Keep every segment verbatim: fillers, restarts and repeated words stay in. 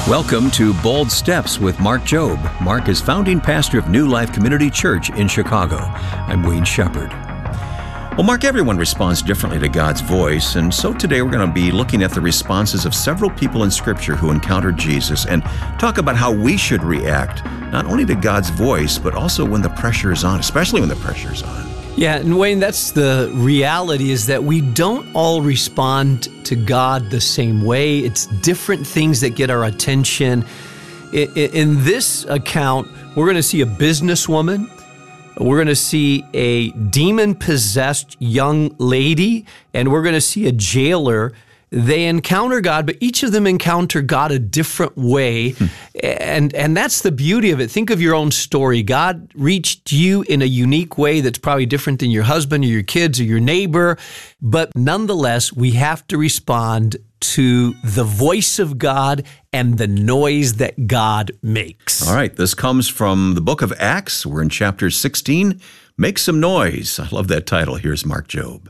Welcome to Bold Steps with Mark Jobe. Mark is founding pastor of New Life Community Church in Chicago. I'm Wayne Shepherd. Well, Mark, everyone responds differently to God's voice, and so today we're going to be looking at the responses of several people in Scripture who encountered Jesus and talk about how we should react, not only to God's voice, but also when the pressure is on, especially when the pressure is on. Yeah, and Wayne, that's the reality, is that we don't all respond to God the same way. It's different things that get our attention. In this account, we're going to see a businesswoman. We're going to see a demon-possessed young lady, and we're going to see a jailer. They encounter God, but each of them encounter God a different way. Hmm. And, and that's the beauty of it. Think of your own story. God reached you in a unique way that's probably different than your husband or your kids or your neighbor. But nonetheless, we have to respond to the voice of God and the noise that God makes. All right, this comes from the book of Acts. We're in chapter sixteen. Make some noise. I love that title. Here's Mark Jobe.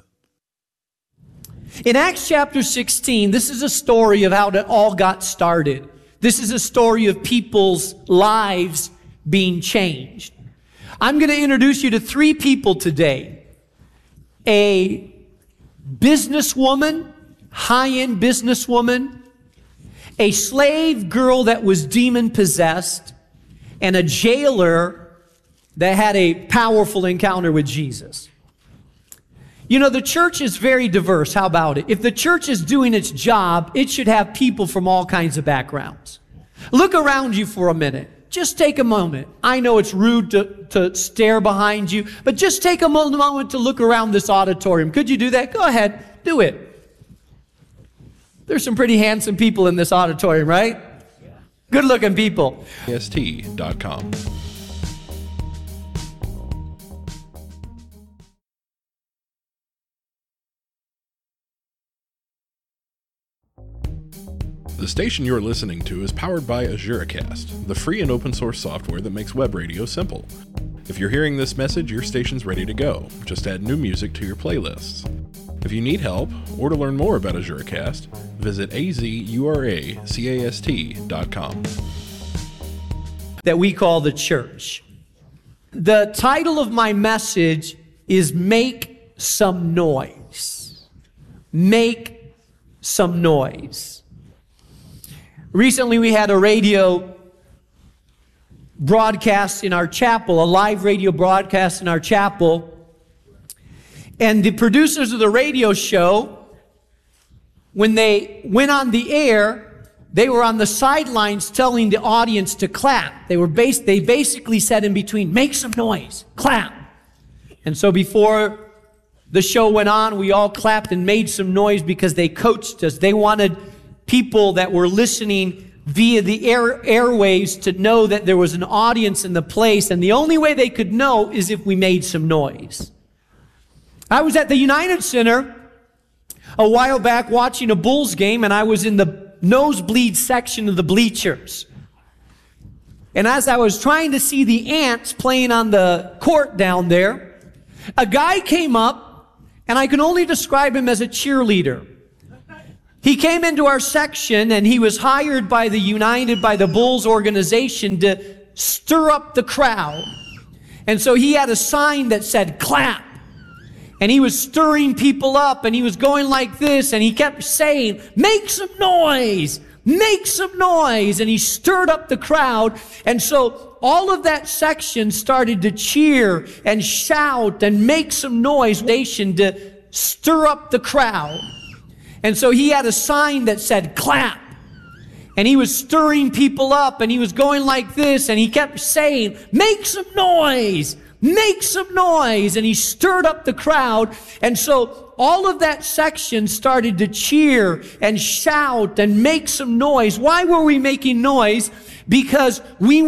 In Acts chapter sixteen, this is a story of how it all got started. This is a story of people's lives being changed. I'm going to introduce you to three people today. A businesswoman, high-end businesswoman, a slave girl that was demon-possessed, and a jailer that had a powerful encounter with Jesus. You know, the church is very diverse. How about it? If the church is doing its job, it should have people from all kinds of backgrounds. Look around you for a minute. Just take a moment. I know it's rude to, to stare behind you, but just take a moment to look around this auditorium. Could you do that? Go ahead. Do it. There's some pretty handsome people in this auditorium, right? Good-looking people. C A S T dot com. The station you're listening to is powered by AzureCast, the free and open source software that makes web radio simple. If you're hearing this message, your station's ready to go. Just add new music to your playlists. If you need help, or to learn more about AzureCast, visit azuracast dot com. That we call the church. The title of my message is Make Some Noise. Make some noise. Recently, we had a radio broadcast in our chapel, a live radio broadcast in our chapel. And the producers of the radio show, when they went on the air, they were on the sidelines telling the audience to clap. They were bas- they basically said in between, make some noise, clap. And so before the show went on, we all clapped and made some noise because they coached us. They wanted people that were listening via the air, airwaves to know that there was an audience in the place, and the only way they could know is if we made some noise. I was at the United Center a while back watching a Bulls game, and I was in the nosebleed section of the bleachers. And as I was trying to see the ants playing on the court down there, a guy came up, and I can only describe him as a cheerleader. He came into our section, and he was hired by the United, by the Bulls organization to stir up the crowd. And so he had a sign that said, clap. And he was stirring people up, and he was going like this, and he kept saying, make some noise, make some noise. And he stirred up the crowd. And so all of that section started to cheer and shout and make some noise, to stir up the crowd. And so he had a sign that said, clap. And he was stirring people up, and he was going like this, and he kept saying, make some noise, make some noise. And he stirred up the crowd. And so all of that section started to cheer and shout and make some noise. Why were we making noise? Because we